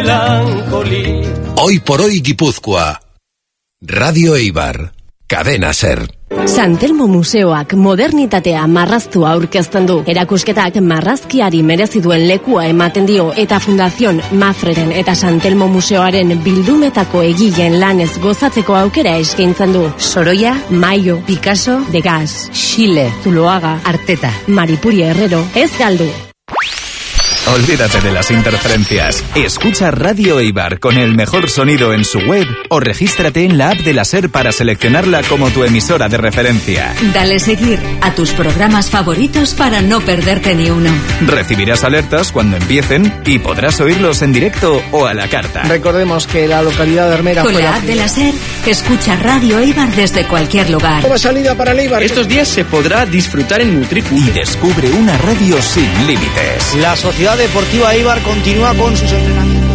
melancolía. Hoy por hoy Gipuzkoa. Radio Eibar. Cadena Ser. San Telmo Museoak modernitatea marraztu aurkezten du. Erakusketak marrazkiari merezi duen lekua ematen dio eta Fundación Mafreren eta San Telmo Museoaren bildumetako egileen lanez gozatzeko aukera eskaintzen du. Sorolla, Maio, Picasso, Degas, Xile, Zuloaga, Arteta, Maripuri Herrero, ez galdu. Olvídate de las interferencias. Escucha Radio Eibar con el mejor sonido en su web o regístrate en la app de la SER para seleccionarla como tu emisora de referencia. Dale seguir a tus programas favoritos para no perderte ni uno. Recibirás alertas cuando empiecen y podrás oírlos en directo o a la carta. Recordemos que la localidad de Hermera con la app de la SER, escucha Radio Eibar desde cualquier lugar. Nueva salida para el Eibar. Estos días se podrá disfrutar en Nutricu. Y descubre una radio sin límites. La Sociedad Deportiva Eibar continúa con sus entrenamientos.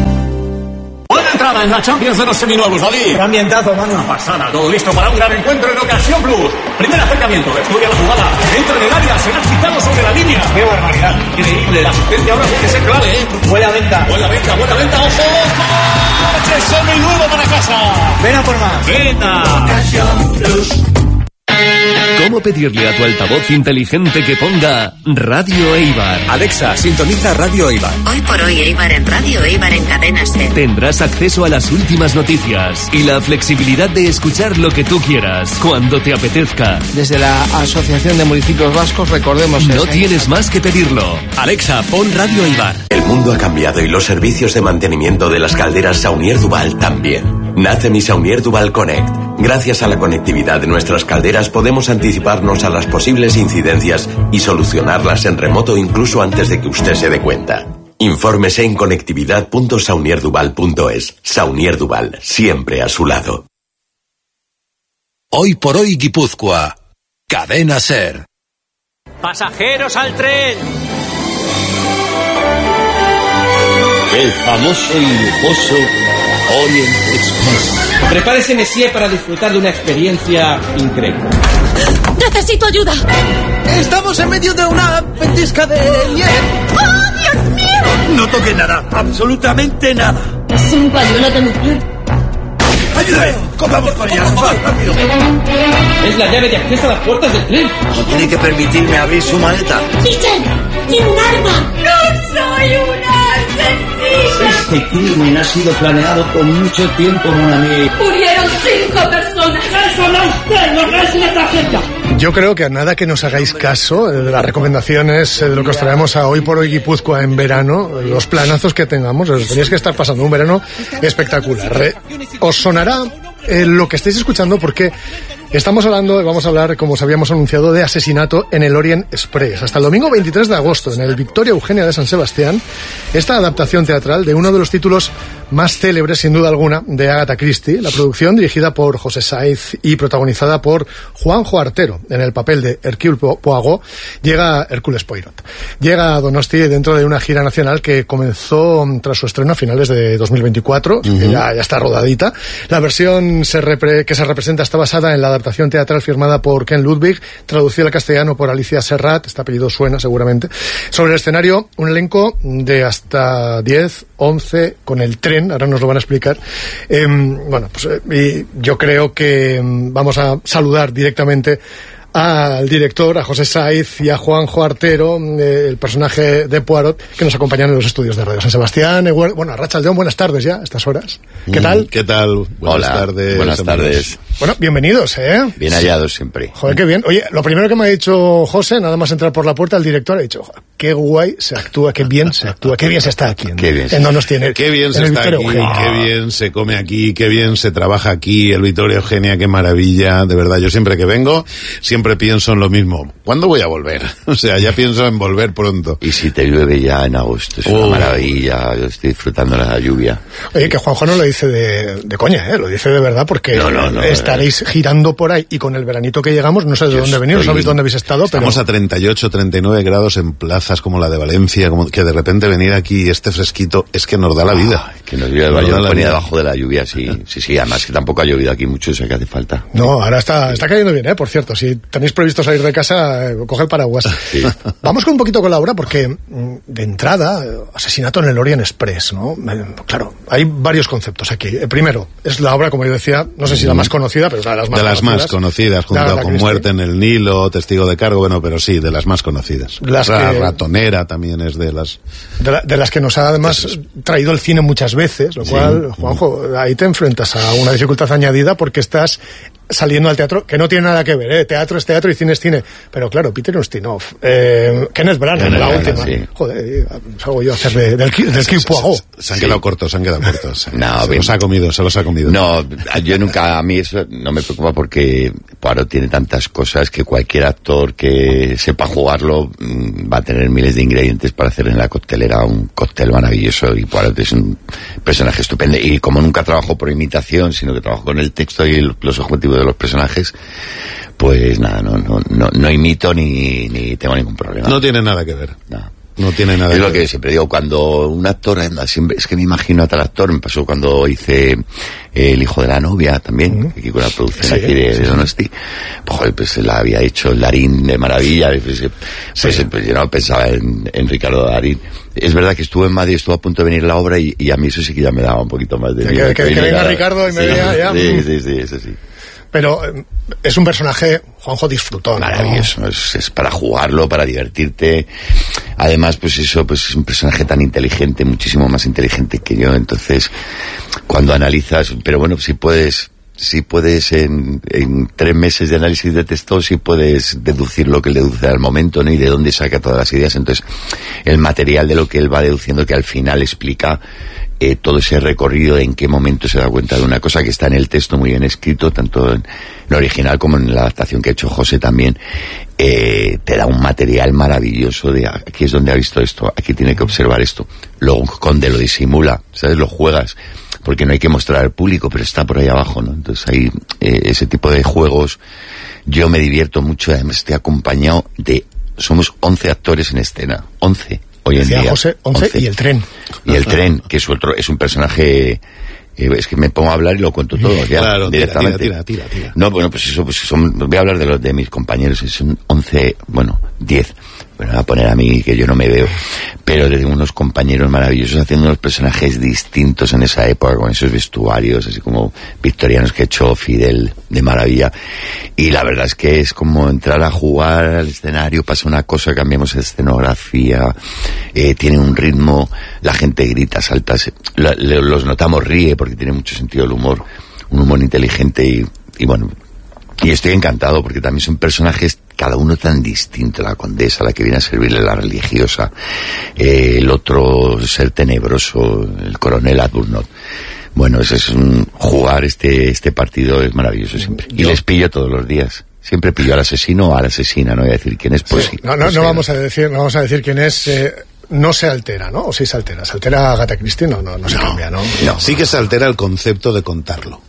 Buena entrada en la Champions de los seminuevos, David. Qué ambientazo, mano. Una pasada, todo listo para un gran encuentro en Ocasión Plus. Primer acercamiento, estudia la jugada, entra en el área, será quitado sobre la línea. ¡Qué barbaridad! Increíble, la asistencia ahora tiene que ser clave, ¿eh? Buena venta, ¡ojo! ¡Coche seminuevo para casa! Ven a por más. ¡Venga! Ocasión Plus. ¿Cómo pedirle a tu altavoz inteligente que ponga Radio Eibar? Alexa, sintoniza Radio Eibar. Hoy por hoy Eibar en Radio Eibar en Cadena SER. Tendrás acceso a las últimas noticias y la flexibilidad de escuchar lo que tú quieras, cuando te apetezca. Desde la Asociación de Municipios Vascos, recordemos... No tienes más que pedirlo. Alexa, pon Radio Eibar. El mundo ha cambiado y los servicios de mantenimiento de las calderas Saunier Duval también. Nace mi Saunier Duval Connect. Gracias a la conectividad de nuestras calderas podemos anticiparnos a las posibles incidencias y solucionarlas en remoto incluso antes de que usted se dé cuenta. Infórmese en conectividad.saunierduval.es. Saunier Duval, siempre a su lado. Hoy por hoy Gipuzkoa. Cadena Ser. Pasajeros al tren. El famoso y lujoso Orient Express. Prepárese, Messier, para disfrutar de una experiencia increíble. ¡Necesito ayuda! Estamos en medio de una ventisca de nieve. ¡Oh, Dios mío! No toque nada, absolutamente nada. Es un pañuelo de mujer. ¡Ayúdame! ¡Corramos para allá! ¡Rápido! Es la llave de acceso a las puertas del tren. No tiene que permitirme abrir su maleta. ¡Michel! ¡Tiene un arma! ¡No soy una asesina! Este crimen ha sido planeado con mucho tiempo, mon ami. ¡Murieron 5 personas! ¡Eso no es usted! ¡No es la tarjeta! Yo creo que a nada que nos hagáis caso de las recomendaciones de lo que os traemos a Hoy por Hoy Guipúzcoa en verano, los planazos que tengamos, os tenéis que estar pasando un verano espectacular. Os sonará lo que estáis escuchando porque vamos a hablar, como os habíamos anunciado, de asesinato en el Orient Express. Hasta el domingo 23 de agosto, en el Victoria Eugenia de San Sebastián, esta adaptación teatral de uno de los títulos más célebres, sin duda alguna, de Agatha Christie, la producción dirigida por José Saiz y protagonizada por Juanjo Artero, en el papel de Hercule Poirot, Hércules Poirot. Llega a Donosti dentro de una gira nacional que comenzó tras su estreno a finales de 2024, que ya está rodadita. La versión que se representa está basada en la adaptación teatral firmada por Ken Ludwig, traducida al castellano por Alicia Serrat, este apellido suena seguramente. Sobre el escenario, un elenco de hasta 10, 11, con el tren, ahora nos lo van a explicar. Yo creo que vamos a saludar directamente al director, a José Saiz y a Juanjo Artero, el personaje de Poirot, que nos acompañan en los estudios de Radio San Sebastián. Bueno, Arratsaldeon, buenas tardes ya, a estas horas. ¿Qué tal? ¿Qué tal? Buenas tardes. Buenas tardes. Bueno, bienvenidos, ¿eh? Bien hallados siempre. Joder, qué bien. Oye, lo primero que me ha dicho José, nada más entrar por la puerta, el director ha dicho, qué guay se actúa, qué bien se actúa, qué bien se está aquí. Qué bien. No nos tiene. Qué bien se está aquí, qué bien se come aquí, qué bien se trabaja aquí, el Victoria Eugenia, qué maravilla. De verdad, yo siempre que vengo, siempre pienso en lo mismo. ¿Cuándo voy a volver? O sea, ya pienso en volver pronto. Y si te llueve ya en agosto, es una maravilla. Yo estoy disfrutando de la lluvia. Oye, que Juanjo no lo dice de coña, lo dice de verdad, porque estaréis girando por ahí y con el veranito que llegamos, no sé de dónde venís, no sabéis dónde habéis estado. Estamos a 38, 39 grados en plazas como la de Valencia, como que de repente venir aquí este fresquito es que nos da la vida. Que nos ponía debajo de la lluvia, sí, además que tampoco ha llovido aquí mucho, o sea que hace falta. No, ahora está cayendo bien, por cierto, si tenéis previsto salir de casa, coge el paraguas. Sí. Vamos con un poquito con la obra, porque de entrada, asesinato en el Orient Express, ¿no? Claro, hay varios conceptos aquí. El primero, es la obra, como yo decía, no sé si la más conocida, pero es una de las más conocidas, junto con Muerte en el Nilo, Testigo de Cargo, bueno, pero sí, de las más conocidas. La Ratonera también es de las... De las que nos ha además traído el cine muchas veces, lo cual, Juanjo, ahí te enfrentas a una dificultad añadida porque estás saliendo al teatro, que no tiene nada que ver, teatro es teatro y cine es cine, pero claro, Peter Ustinov, Kenneth Branagh, la última, sí. Joder, salgo yo a hacer del Kill Poirot. Se han quedado cortos. No, se los ha comido. No, yo nunca, a mí eso no me preocupa porque Poirot tiene tantas cosas que cualquier actor que sepa jugarlo va a tener miles de ingredientes para hacer en la coctelera un cóctel maravilloso, y Poirot es un personaje estupendo, y como nunca trabajo por imitación, sino que trabajo con el texto y los objetivos de los personajes, pues nada, no imito ni tengo ningún problema. No tiene nada que ver. No tiene nada que ver. Es lo que siempre digo, cuando un actor anda siempre, es que me imagino a tal actor, me pasó cuando hice El hijo de la novia también, que con la producción aquí de Donosti, pues la había hecho el Darín de maravilla, pues yo no pensaba en Ricardo Darín. Es verdad que estuve en Madrid, estuvo a punto de venir la obra y a mí eso sí que ya me daba un poquito más de miedo. Que venga Ricardo y me diga ya. Sí, eso sí. Pero es un personaje, Juanjo, disfrutón, ¿no? Maravilloso, es para jugarlo, para divertirte. Además, pues eso, pues es un personaje tan inteligente, muchísimo más inteligente que yo. Entonces, cuando analizas, pero bueno, si puedes en 3 meses de análisis de texto, si puedes deducir lo que él deduce al momento, ¿no? Y de dónde saca todas las ideas. Entonces, el material de lo que él va deduciendo, que al final explica todo ese recorrido, en qué momento se da cuenta de una cosa que está en el texto muy bien escrito, tanto en el original como en la adaptación que ha hecho José también, te da un material maravilloso de aquí es donde ha visto esto, aquí tiene que observar esto. Luego Conde lo disimula, ¿sabes? Lo juegas, porque no hay que mostrar al público, pero está por ahí abajo, ¿no? Entonces hay ese tipo de juegos, yo me divierto mucho, además estoy acompañado somos 11 actores en escena, 11. Hoy en día, José, 11 y el tren. Y el tren, que es un personaje, es que me pongo a hablar y lo cuento todo ya, claro, directamente. Tira. No, bueno, pues eso, voy a hablar de mis compañeros, son 11, 10. Bueno, voy a poner a mí que yo no me veo, pero de unos compañeros maravillosos haciendo unos personajes distintos en esa época, con esos vestuarios así como victorianos que ha hecho Fidel de maravilla. Y la verdad es que es como entrar a jugar al escenario, pasa una cosa, cambiamos de escenografía, tiene un ritmo, la gente grita, salta, los notamos, ríe, porque tiene mucho sentido del humor, un humor inteligente y bueno. Y estoy encantado porque también son personajes, cada uno tan distinto, la condesa, la que viene a servirle, la religiosa, el otro ser tenebroso, el coronel Adburnot. Bueno, es jugar este partido es maravilloso siempre. Y les pillo todos los días. Siempre pillo al asesino o a la asesina, no voy a decir quién es, pues sí. No vamos a decir quién es. No se altera, ¿no? O sí se altera. ¿Se altera Agatha Christie? No se cambia, ¿no? Sí que se altera el concepto de contarlo.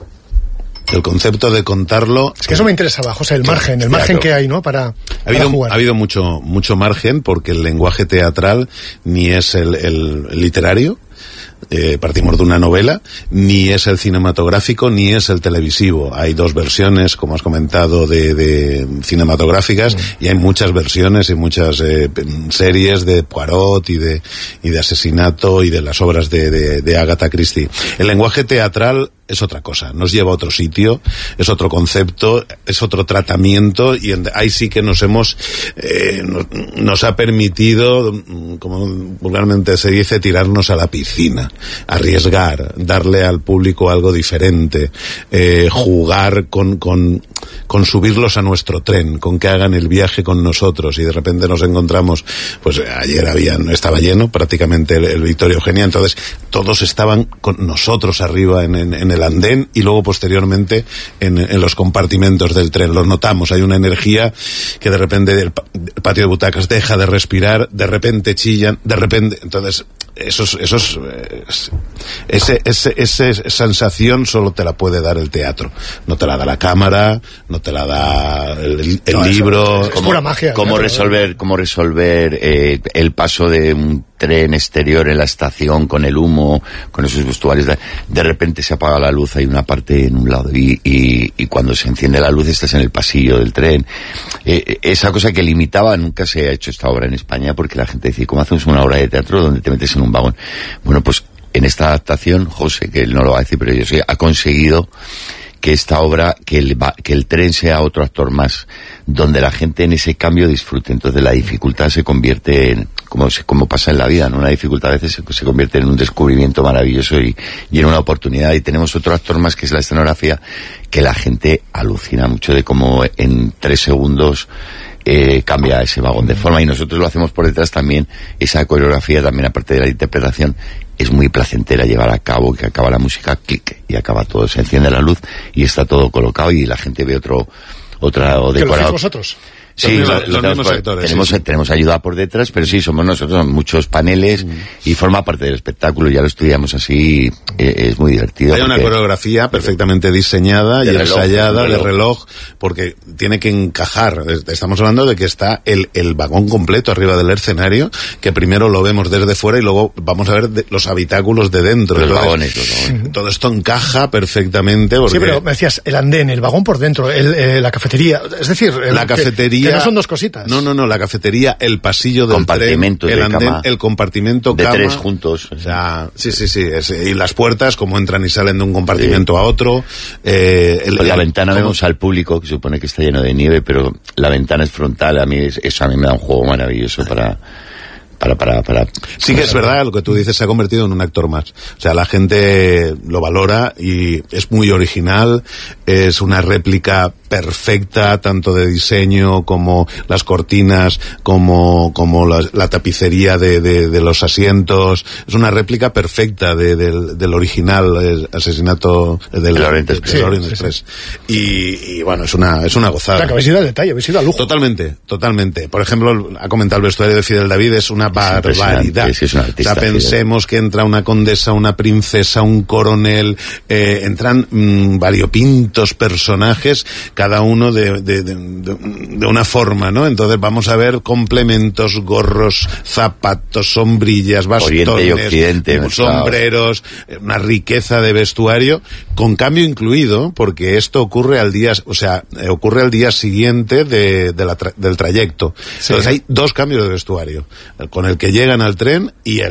El concepto de contarlo... Es que eso me interesaba, José, el margen que hay, ¿no? Para jugar. Ha habido mucho margen, porque el lenguaje teatral ni es el literario, partimos de una novela, ni es el cinematográfico, ni es el televisivo. Hay 2 versiones, como has comentado, de cinematográficas, y hay muchas versiones y muchas series de Poirot y de asesinato y de las obras de Agatha Christie. El lenguaje teatral es otra cosa, nos lleva a otro sitio, es otro concepto, es otro tratamiento, y ahí sí que nos ha permitido, como vulgarmente se dice, tirarnos a la piscina, arriesgar, darle al público algo diferente, jugar con subirlos a nuestro tren, con que hagan el viaje con nosotros, y de repente nos encontramos, pues ayer estaba lleno prácticamente el Victoria Eugenia, entonces todos estaban con nosotros arriba en el andén, y luego posteriormente en los compartimentos del tren. Los notamos, hay una energía que de repente el patio de butacas deja de respirar, de repente chillan, de repente, entonces eso Esa sensación solo te la puede dar el teatro. No te la da la cámara, no te la da el libro. Es pura magia. ¿Cómo resolver el paso de un tren exterior en la estación con el humo, con esos vestuarios? De repente se apaga la luz, hay una parte en un lado y cuando se enciende la luz estás en el pasillo del tren. Esa cosa que limitaba, nunca se ha hecho esta obra en España, porque la gente dice, ¿cómo hacemos una obra de teatro donde te metes en un vagón? Bueno, pues en esta adaptación, José, que él no lo va a decir, pero yo sé, ha conseguido que esta obra, que el tren sea otro actor más, donde la gente en ese cambio disfrute. Entonces la dificultad se convierte en, como pasa en la vida, ¿no? Una dificultad a veces se convierte en un descubrimiento maravilloso y en una oportunidad. Y tenemos otro actor más, que es la escenografía, que la gente alucina mucho de cómo en 3 segundos cambia ese vagón de forma, y nosotros lo hacemos por detrás también. Esa coreografía también, aparte de la interpretación, es muy placentera llevar a cabo, que acaba la música, clic, y acaba todo, se enciende la luz y está todo colocado y la gente ve otra decorado. ¿Que lo hacéis vosotros? Sí, los mismos actores. Tenemos ayuda por detrás, pero sí, somos nosotros, muchos paneles, y forma parte del espectáculo. Ya lo estudiamos así, es muy divertido. Hay una coreografía perfectamente diseñada y ensayada de reloj, porque tiene que encajar. Estamos hablando de que está el vagón completo arriba del escenario, que primero lo vemos desde fuera y luego vamos a ver los habitáculos de dentro. Los vagones. Todo esto encaja perfectamente. Porque... Sí, pero me decías, el andén, el vagón por dentro, la cafetería, es decir... La cafetería... Que no son dos cositas. No, la cafetería, el pasillo del tren, el andén, cama, el compartimento de cama. 3 juntos. O sea, sí. Y las puertas, como entran y salen de un compartimento a otro. La ventana vemos al público, que se supone que está lleno de nieve, pero la ventana es frontal. A mí eso a mí me da un juego maravilloso para... Sí que es verdad, lo que tú dices, se ha convertido en un actor más. O sea, la gente lo valora y es muy original, es una réplica perfecta, tanto de diseño como las cortinas, como la tapicería de los asientos. Es una réplica perfecta del original asesinato del Orient Express. Y bueno, es una gozada. O sea, que habéis ido al detalle, habéis ido al lujo. Totalmente. Por ejemplo, ha comentado el vestuario de Fidel David, es una barbaridad. Es un artista, o sea, pensemos que entra una condesa, una princesa, un coronel, entran variopintos personajes, cada uno de una forma, ¿no? Entonces vamos a ver complementos, gorros, zapatos, sombrillas, bastones, Oriente y Occidente, sombreros, una riqueza de vestuario, con cambio incluido, porque esto ocurre al día siguiente del trayecto. Sí. Entonces hay 2 cambios de vestuario, con el que llegan al tren y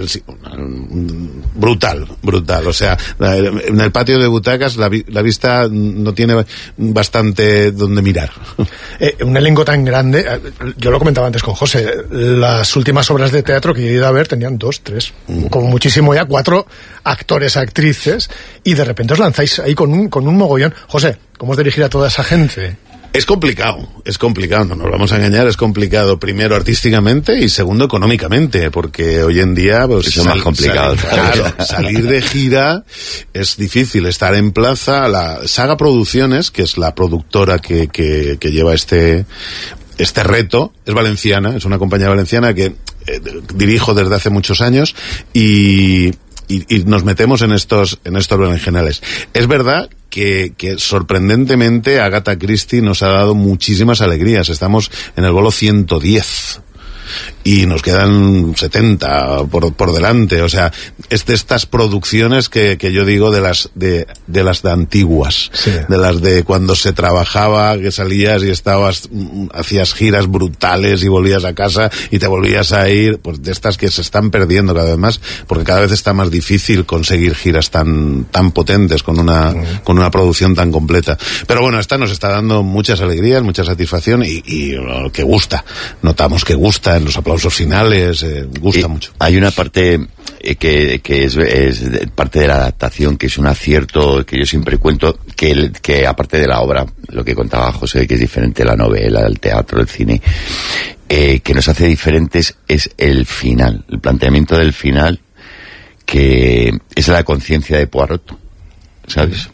brutal. O sea, en el patio de butacas la vista no tiene bastante donde mirar. Un elenco tan grande, yo lo comentaba antes con José, las últimas obras de teatro que yo he ido a ver tenían 2, 3, como muchísimo ya 4 actores, actrices, y de repente os lanzáis ahí con un mogollón. José, ¿cómo es dirigir a toda esa gente? Es complicado, no nos vamos a engañar, es complicado, primero artísticamente y segundo económicamente, porque hoy en día pues, es más complicado. Salir de gira es difícil, estar en plaza. La Saga Producciones, que es la productora que lleva este reto, es valenciana, es una compañía valenciana que dirijo desde hace muchos años y nos metemos en estos berenjenales. Es verdad que sorprendentemente Agatha Christie nos ha dado muchísimas alegrías. Estamos en el bolo 110 y nos quedan 70 por delante. O sea, es de estas producciones que yo digo de las de antiguas, sí. De las de cuando se trabajaba, que salías y hacías giras brutales y volvías a casa y te volvías a ir, pues de estas que se están perdiendo cada vez más, porque cada vez está más difícil conseguir giras tan potentes con una producción tan completa. Pero bueno, esta nos está dando muchas alegrías, mucha satisfacción y que gusta. Notamos que gusta en los aplausos finales, gusta mucho. Hay una parte que es parte de la adaptación, que es un acierto que yo siempre cuento, que aparte de la obra, lo que contaba José, que es diferente la novela, el teatro, el cine, que nos hace diferentes es el final, el planteamiento del final, que es la conciencia de Poirot, ¿sabes?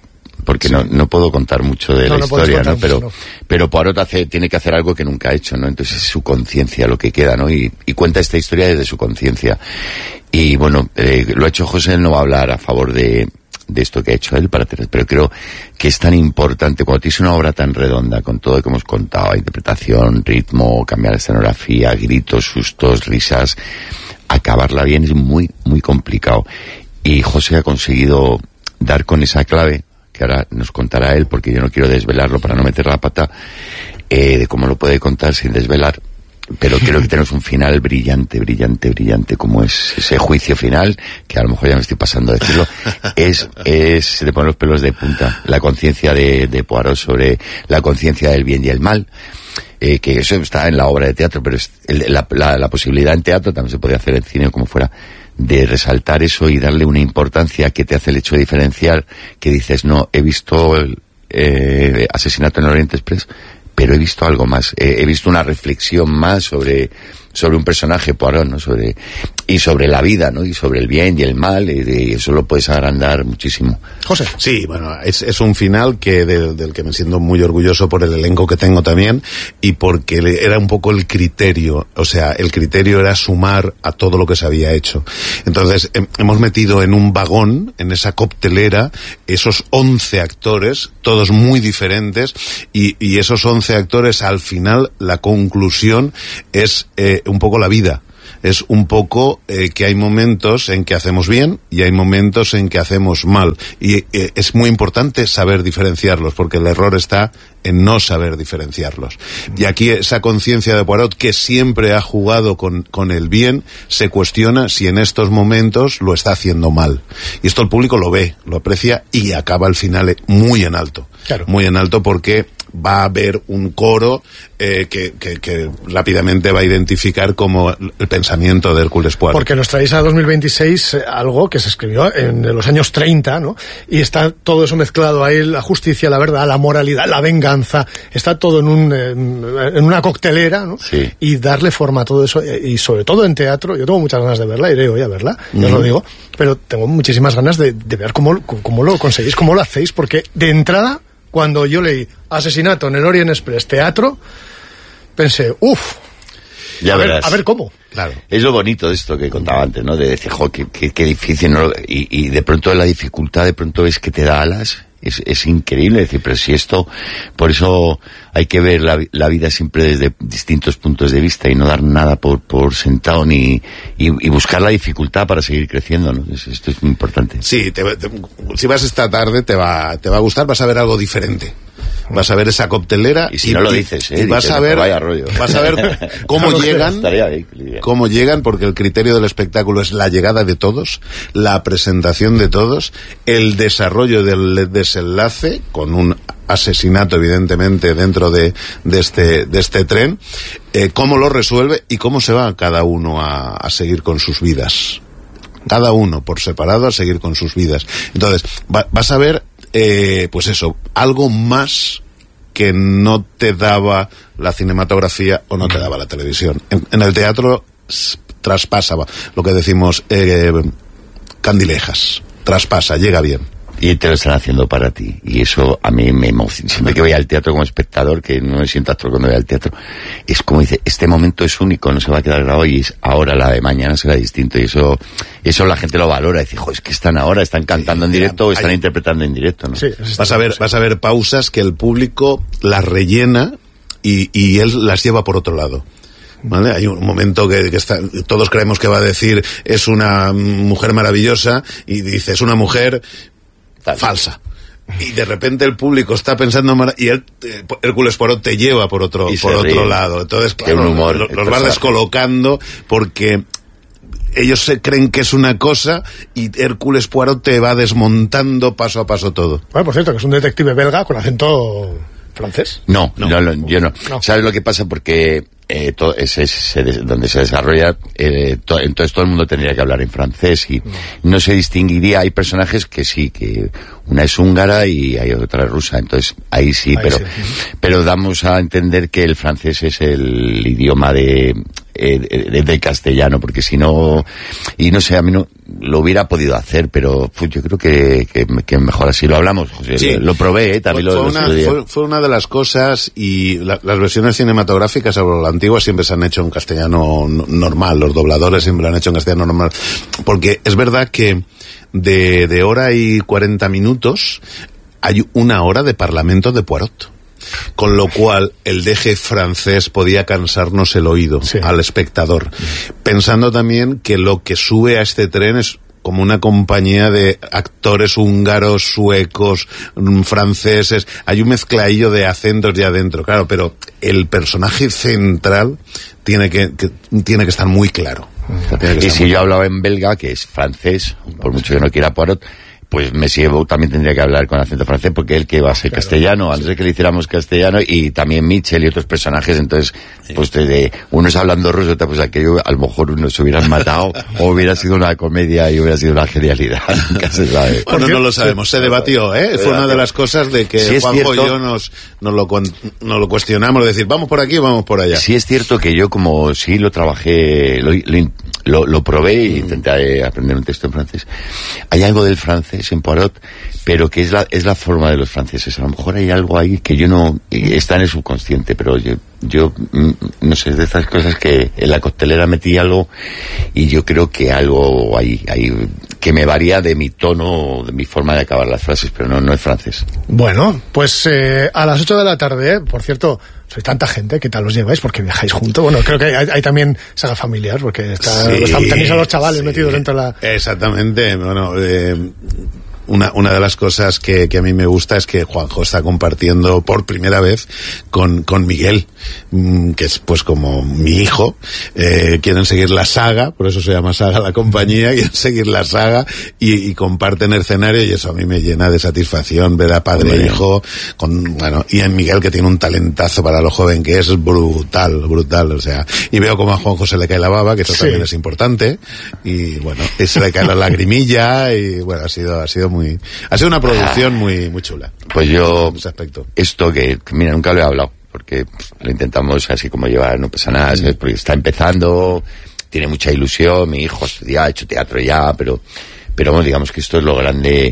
porque sí. no puedo contar mucho de la historia, ¿no? Mucho, pero Poirot tiene que hacer algo que nunca ha hecho, ¿no? Entonces es su conciencia lo que queda, ¿no? Y cuenta esta historia desde su conciencia. Y bueno, lo ha hecho José, él no va a hablar a favor de esto que ha hecho él, pero creo que es tan importante cuando tienes una obra tan redonda con todo lo que hemos contado, interpretación, ritmo, cambiar la escenografía, gritos, sustos, risas, acabarla bien es muy, muy complicado. Y José ha conseguido dar con esa clave, que ahora nos contará él, porque yo no quiero desvelarlo para no meter la pata, de cómo lo puede contar sin desvelar. Pero creo que tenemos un final brillante, brillante, brillante, como es ese juicio final, que a lo mejor ya me estoy pasando a decirlo, se te ponen los pelos de punta. La conciencia de Poirot sobre la conciencia del bien y el mal, que eso está en la obra de teatro, pero la posibilidad en teatro también se podría hacer en cine o como fuera, de resaltar eso y darle una importancia que te hace el hecho de diferenciar, que dices, no, he visto el Asesinato en el Oriente Express, pero he visto algo más, he visto una reflexión más sobre un personaje, Poirot, ¿no? Sobre la vida, ¿no? Y sobre el bien y el mal, y eso lo puedes agrandar muchísimo. José. Sí, bueno, es un final del que me siento muy orgulloso por el elenco que tengo también, y porque era un poco el criterio, o sea, el criterio era sumar a todo lo que se había hecho. Entonces, hemos metido en un vagón, en esa coctelera, esos 11 actores, todos muy diferentes, y esos 11 actores, al final, la conclusión es un poco la vida. Es un poco que hay momentos en que hacemos bien y hay momentos en que hacemos mal. Y es muy importante saber diferenciarlos, porque el error está en no saber diferenciarlos. Y aquí esa conciencia de Poirot, que siempre ha jugado con el bien, se cuestiona si en estos momentos lo está haciendo mal. Y esto el público lo ve, lo aprecia y acaba al final muy en alto. Claro. Muy en alto, porque va a haber un coro que rápidamente va a identificar como el pensamiento de Hércules Poirot. Porque nos traéis a 2026 algo que se escribió en los años 30, ¿no? Y está todo eso mezclado ahí, la justicia, la verdad, la moralidad, la venganza, está todo en una coctelera, ¿no? Sí. Y darle forma a todo eso, y sobre todo en teatro. Yo tengo muchas ganas de verla, iré hoy a verla, ya os lo digo, pero tengo muchísimas ganas de ver cómo lo conseguís, cómo lo hacéis, porque de entrada, cuando yo leí Asesinato en el Orient Express teatro, pensé, a ver cómo. Claro. Es lo bonito de esto que contaba antes, ¿no? De decir, qué difícil, ¿no? Y de pronto la dificultad, de pronto es que te da alas. Es increíble decir, pero si esto, por eso hay que ver la vida siempre desde distintos puntos de vista y no dar nada por sentado y buscar la dificultad para seguir creciendo, ¿no? Esto es muy importante. Sí, si vas esta tarde te va a gustar, vas a ver algo diferente. Vas a ver esa coctelera y si no lo dices, vas a ver cómo llegan, porque el criterio del espectáculo es la llegada de todos, la presentación de todos, el desarrollo del desenlace con un asesinato evidentemente dentro de este tren, cómo lo resuelve y cómo se va cada uno a seguir con sus vidas. Cada uno por separado a seguir con sus vidas. Entonces, vas a ver pues eso, algo más que no te daba la cinematografía o no te daba la televisión. En el teatro traspasa, lo que decimos, candilejas, traspasa, llega bien. Y te lo están haciendo para ti, y eso a mí me emociona. Siempre que voy al teatro como espectador, que no me siento actor cuando voy al teatro, es como dice, este momento es único, no se va a quedar grabado, y es ahora, la de mañana será distinto, y eso la gente lo valora, y dice, es que están cantando en directo o están interpretando en directo, ¿no? Sí, vas a ver pausas que el público las rellena y él las lleva por otro lado. ¿Vale? Hay un momento que todos creemos que va a decir, es una mujer maravillosa, y dice, es una mujer falsa. Y de repente el público está pensando y Hércules Poirot te lleva por otro lado. Entonces, claro, los vas descolocando porque ellos se creen que es una cosa y Hércules Poirot te va desmontando paso a paso todo. Bueno, por cierto, que es un detective belga con acento francés. No, yo no. ¿Sabes lo que pasa? Porque donde se desarrolla, entonces todo el mundo tendría que hablar en francés y no se distinguiría. Hay personajes que sí, que una es húngara y hay otra rusa, entonces ahí sí, pero damos a entender que el francés es el idioma del castellano, porque si no, y no sé, a mí no, lo hubiera podido hacer, pero yo creo que mejor así. Lo hablamos, José, sí. Lo probé, también fue una de las cosas, y las versiones cinematográficas, o la antigua, siempre se han hecho en castellano normal, los dobladores siempre lo han hecho en castellano normal, porque es verdad que de hora y 40 minutos hay 1 hora de Parlamento de Poirot. Con lo cual, el deje francés podía cansarnos el oído al espectador. Pensando también que lo que sube a este tren es como una compañía de actores húngaros, suecos, franceses. Hay un mezcladillo de acentos ya adentro, claro, pero el personaje central tiene que estar muy claro. Y si yo hablaba en belga, que es francés, por mucho que no quiera Poirot, pues Messier también tendría que hablar con acento francés, porque él que va a ser castellano, a no ser que le hiciéramos castellano, y también Mitchell y otros personajes. Entonces, pues unos hablando ruso, pues aquello a lo mejor unos se hubieran matado, o hubiera sido una comedia y hubiera sido una genialidad, nunca se sabe. Bueno, no lo sabemos, se debatió, Fue una de las cosas de que sí, Juanjo y yo nos lo cuestionamos, de decir, vamos por aquí, vamos por allá. Sí es cierto que yo, como sí lo trabajé, lo probé e intenté aprender un texto en francés. Hay algo del francés en Poirot, pero que es la forma de los franceses. A lo mejor hay algo ahí que yo no... está en el subconsciente, pero yo no sé, de estas cosas que en la coctelera metí algo, y yo creo que algo hay que me varía de mi tono, de mi forma de acabar las frases, pero no es francés. Bueno, pues a las 8 de la tarde, por cierto, sois tanta gente, ¿qué tal los lleváis? Porque viajáis juntos. Bueno, creo que hay también saga familiar, porque tenéis a los chavales metidos dentro de la... Exactamente, bueno... Una de las cosas que a mí me gusta es que Juanjo está compartiendo por primera vez con Miguel, que es pues como mi hijo. Quieren seguir la saga, por eso se llama Saga la compañía, quieren seguir la saga y comparten escenario, y eso a mí me llena de satisfacción, ver a padre e hijo, y en Miguel, que tiene un talentazo para lo joven que es brutal, o sea, y veo como a Juanjo se le cae la baba, que eso también es importante, y bueno, se le cae la lagrimilla, y bueno, ha sido una producción muy chula. Pues yo, en ese aspecto. Esto que mira, nunca lo he hablado, porque lo intentamos así como llevar, no pasa nada, ¿sabes? Porque está empezando, tiene mucha ilusión, mi hijo ha hecho teatro ya, pero bueno, digamos que esto es lo grande,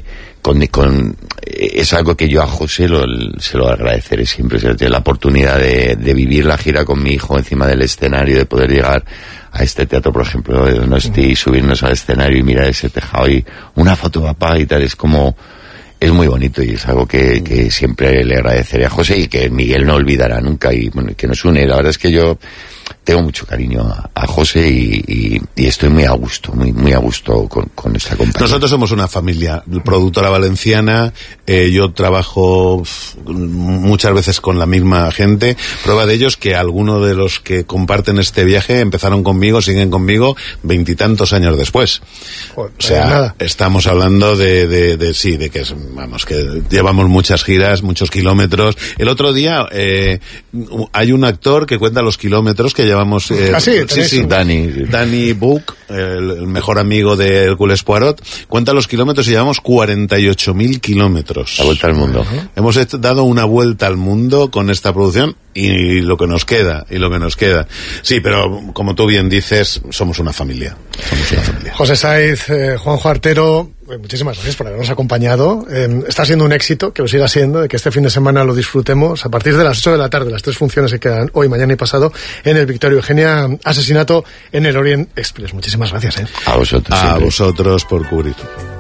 es algo que yo a José se lo agradeceré siempre, la oportunidad de vivir la gira con mi hijo encima del escenario, de poder llegar a este teatro, por ejemplo, de Donosti, subirnos al escenario y mirar ese tejado y una foto de papá y tal, es muy bonito, y es algo que siempre le agradeceré a José, y que Miguel no olvidará nunca, y bueno, que nos une. La verdad es que yo tengo mucho cariño a José, y estoy muy a gusto, muy a gusto con esta compañía. Nosotros somos una familia, productora valenciana, yo trabajo muchas veces con la misma gente. Prueba de ello es que algunos de los que comparten este viaje empezaron conmigo, siguen conmigo 20 y tantos años después. O sea, estamos hablando de que vamos, que llevamos muchas giras, muchos kilómetros. El otro día hay un actor que cuenta los kilómetros que llevamos. Sí. Danny Book, el mejor amigo de Hércules Poirot, cuenta los kilómetros, y llevamos 48.000 kilómetros. La vuelta al mundo. Hemos dado una vuelta al mundo con esta producción, y lo que nos queda. Sí, pero como tú bien dices, somos una familia. José Saiz, Juanjo Artero, muchísimas gracias por habernos acompañado. Está siendo un éxito, que lo siga siendo, de que este fin de semana lo disfrutemos a partir de las 8 de la tarde, las 3 funciones que quedan hoy, mañana y pasado, en el Victoria Eugenia, Asesinato en el Orient Express. Muchísimas gracias. A vosotros. A vosotros por cubrir.